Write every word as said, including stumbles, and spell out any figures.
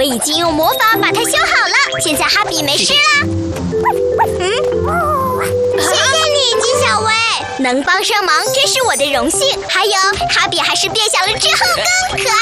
已经用魔法把它修好了，现在哈比没事啦。嗯，谢谢你，鸡小薇，能帮上忙真是我的荣幸。还有，哈比还是变小了之后更可爱。